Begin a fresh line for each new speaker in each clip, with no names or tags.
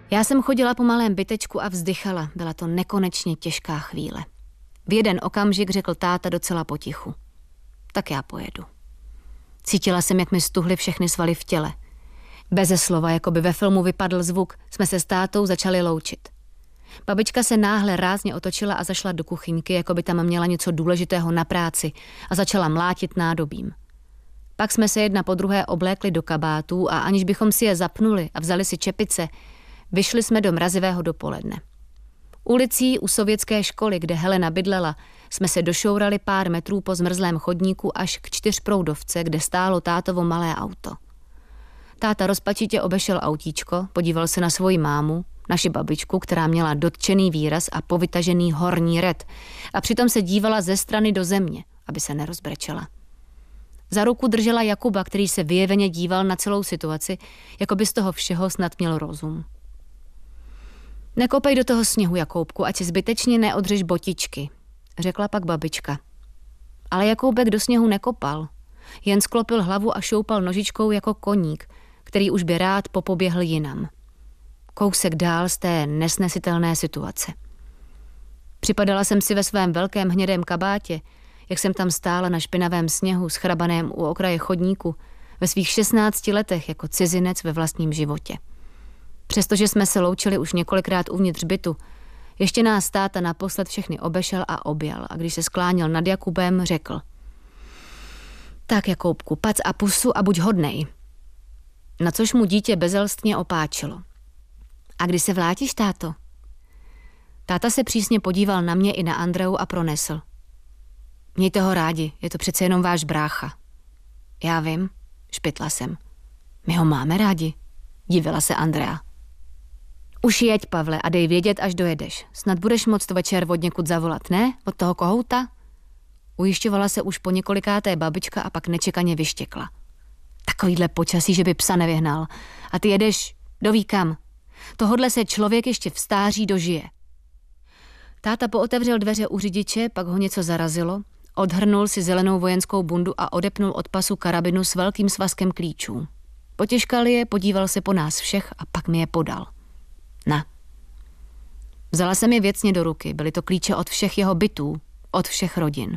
Já jsem chodila po malém bytečku a vzdychala. Byla to nekonečně těžká chvíle. V jeden okamžik řekl táta docela potichu. Tak já pojedu. Cítila jsem, jak mi stuhly všechny svaly v těle. Beze slova, jako by ve filmu vypadl zvuk, jsme se s tátou začali loučit. Babička se náhle rázně otočila a zašla do kuchyňky, jako by tam měla něco důležitého na práci a začala mlátit nádobím. Pak jsme se jedna po druhé oblékli do kabátů a aniž bychom si je zapnuli a vzali si čepice, vyšli jsme do mrazivého dopoledne. Ulicí u sovětské školy, kde Helena bydlela, jsme se došourali pár metrů po zmrzlém chodníku až k 4proudovce, kde stálo tátovo malé auto. Táta rozpačitě obešel autíčko, podíval se na svoji mámu, naši babičku, která měla dotčený výraz a povytažený horní red a přitom se dívala ze strany do země, aby se nerozbrečela. Za ruku držela Jakuba, který se vyjeveně díval na celou situaci, jako by z toho všeho snad měl rozum. Nekopej do toho sněhu, Jakoubku, ať si zbytečně neodřeš botičky, řekla pak babička. Ale Jakoubek do sněhu nekopal, jen sklopil hlavu a šoupal nožičkou jako koník, který už by rád popoběhl jinam. Kousek dál z té nesnesitelné situace. Připadala jsem si ve svém velkém hnědém kabátě, jak jsem tam stála na špinavém sněhu schrabaném u okraje chodníku ve svých 16 letech jako cizinec ve vlastním životě. Přestože jsme se loučili už několikrát uvnitř bytu, ještě nás táta naposled všechny obešel a objal a když se skláněl nad Jakubem, řekl: Tak, Jakoubku, pac a pusu a buď hodnej. Na což mu dítě bezelstně opáčilo. A kdy se vlátíš, táto? Táta se přísně podíval na mě i na Andreu a pronesl: Mějte ho rádi, je to přece jenom váš brácha. Já vím, špitla jsem. My ho máme rádi, divila se Andrea. Už jeď, Pavle, a dej vědět, až dojedeš. Snad budeš moct večer od někud zavolat, ne? Od toho kohouta? Ujišťovala se už po několikáté babička a pak nečekaně vyštěkla. Takovýhle počasí, že by psa nevyhnal. A ty jedeš, doví kam. Tohodle se člověk ještě v stáří dožije. Táta pootevřel dveře u řidiče, pak ho něco zarazilo, odhrnul si zelenou vojenskou bundu a odepnul od pasu karabinu s velkým svazkem klíčů. Potěžkal je, podíval se po nás všech a pak mi je podal. Na. Vzala jsem je věcně do ruky, byly to klíče od všech jeho bytů, od všech rodin.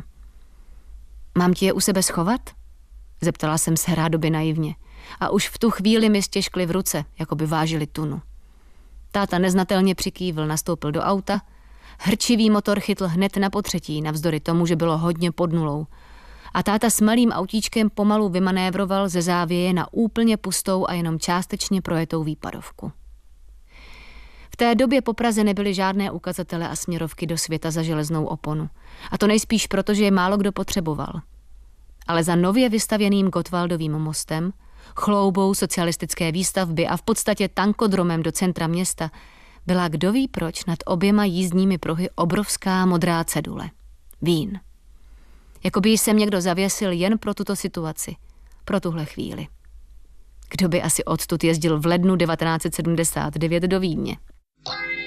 Mám ti je u sebe schovat? Zeptala jsem se rádoby naivně a už v tu chvíli mi stěžkly v ruce, jako by vážili tunu. Táta neznatelně přikývl, nastoupil do auta. Hrčivý motor chytl hned na potřetí, navzdory tomu, že bylo hodně pod nulou. A táta s malým autíčkem pomalu vymanévroval ze závěje na úplně pustou a jenom částečně projetou výpadovku. V té době po Praze nebyly žádné ukazatele a směrovky do světa za železnou oponu. A to nejspíš proto, že je málo kdo potřeboval. Ale za nově vystavěným Gottwaldovým mostem, chloubou socialistické výstavby a v podstatě tankodromem do centra města byla kdo ví proč nad oběma jízdními pruhy obrovská modrá cedule. Vín. Jakoby ji sem někdo zavěsil jen pro tuto situaci, pro tuhle chvíli. Kdo by asi odtud jezdil v lednu 1979 do Vídně?